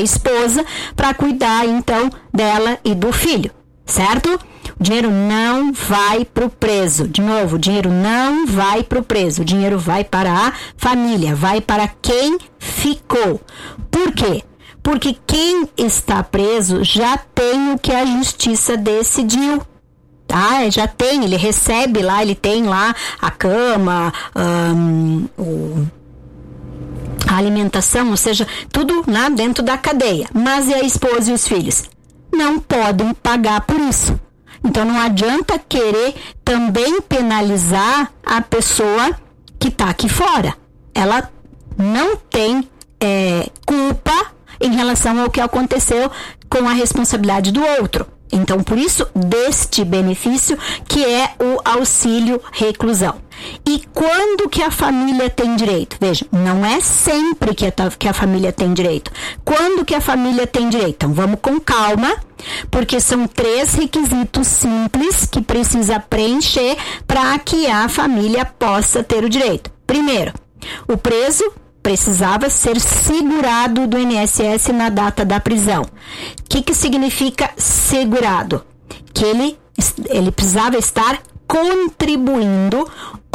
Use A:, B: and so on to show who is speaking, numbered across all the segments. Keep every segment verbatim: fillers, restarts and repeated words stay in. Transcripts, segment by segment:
A: esposa para cuidar então dela e do filho, certo? O dinheiro não vai para o preso. De novo, o dinheiro não vai para o preso. O dinheiro vai para a família, vai para quem ficou. Por quê? Porque quem está preso já tem o que a justiça decidiu. Tá? Já tem, ele recebe lá, ele tem lá a cama, um, o... a alimentação, ou seja, tudo lá dentro da cadeia. Mas e a esposa e os filhos? Não podem pagar por isso. Então não adianta querer também penalizar a pessoa que está aqui fora. Ela não tem é, culpa em relação ao que aconteceu com a responsabilidade do outro. Então, por isso, deste benefício que é o auxílio reclusão. E quando que a família tem direito? Veja, não é sempre que a, que a família tem direito. Quando que a família tem direito? Então, vamos com calma, porque são três requisitos simples que precisa preencher para que a família possa ter o direito. Primeiro, o preso precisava ser segurado do I N S S na data da prisão. O que que significa segurado? Que ele, ele precisava estar contribuindo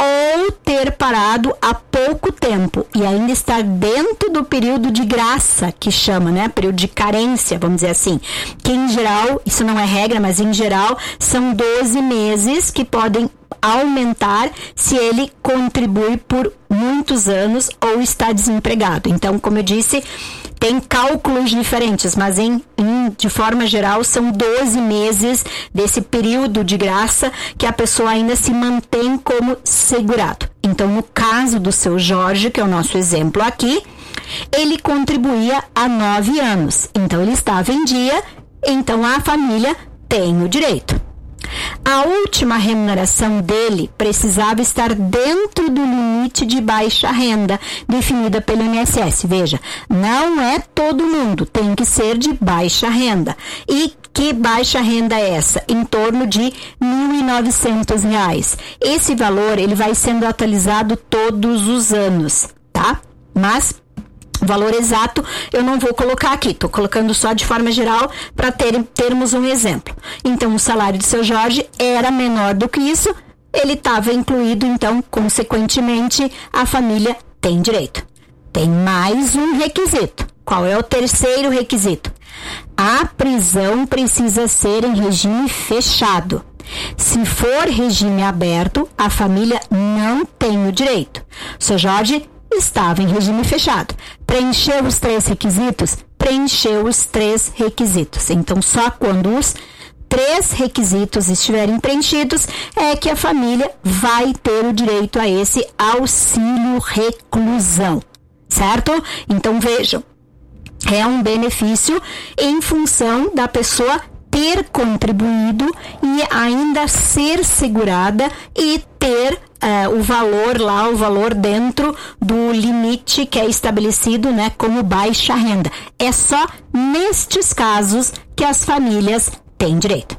A: ou ter parado há pouco tempo e ainda estar dentro do período de graça, que chama, né? Período de carência, vamos dizer assim. Que em geral, isso não é regra, mas em geral são doze meses que podem aumentar se ele contribui por muitos anos ou está desempregado. Então, como eu disse, tem cálculos diferentes, mas em, em, de forma geral são doze meses desse período de graça que a pessoa ainda se mantém como segurado. Então, no caso do seu Jorge, que é o nosso exemplo aqui, ele contribuía há nove anos. Então, ele estava em dia, então a família tem o direito. A última remuneração dele precisava estar dentro do limite de baixa renda definida pelo I N S S. Veja, não é todo mundo, tem que ser de baixa renda. E que baixa renda é essa? Em torno de mil e novecentos reais. Esse valor ele vai sendo atualizado todos os anos, tá? Mas o valor exato eu não vou colocar aqui, estou colocando só de forma geral para ter, termos um exemplo. Então, o salário do seu Jorge era menor do que isso, ele estava incluído, então, consequentemente, a família tem direito. Tem mais um requisito. Qual é o terceiro requisito? A prisão precisa ser em regime fechado. Se for regime aberto, a família não tem o direito. O seu Jorge estava em regime fechado. Preencheu os três requisitos? Preencheu os três requisitos. Então, só quando os três requisitos estiverem preenchidos é que a família vai ter o direito a esse auxílio reclusão, certo? Então, vejam, é um benefício em função da pessoa ter contribuído e ainda ser segurada e ter uh, o valor lá, o valor dentro do limite que é estabelecido, né, como baixa renda. É só nestes casos que as famílias têm direito.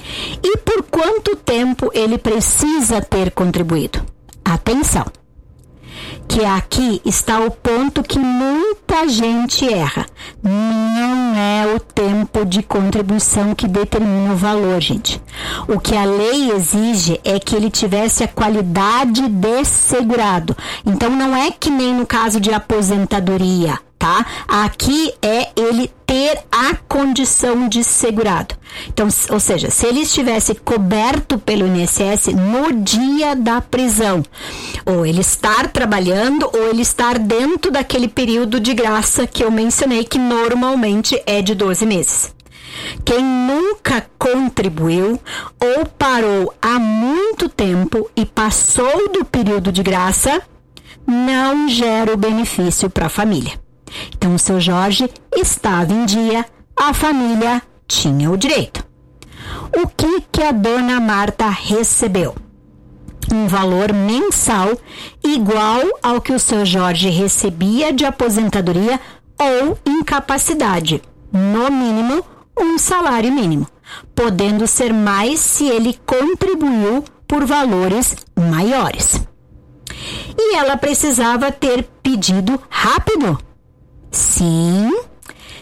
A: E por quanto tempo ele precisa ter contribuído? Atenção, que aqui está o ponto que muita gente erra. Não é o tempo de contribuição que determina o valor, gente. O que a lei exige é que ele tivesse a qualidade de segurado. Então, não é que nem no caso de aposentadoria, tá? Aqui é ele ter a condição de segurado. Então, ou seja, se ele estivesse coberto pelo I N S S no dia da prisão, ou ele estar trabalhando, ou ele estar dentro daquele período de graça que eu mencionei, que normalmente é de doze meses. Quem nunca contribuiu ou parou há muito tempo e passou do período de graça, não gera o benefício para a família. Então, o seu Jorge estava em dia, a família tinha o direito. O que que a dona Marta recebeu? Um valor mensal igual ao que o seu Jorge recebia de aposentadoria ou incapacidade. No mínimo, um salário mínimo, podendo ser mais se ele contribuiu por valores maiores. E ela precisava ter pedido rápido? Sim,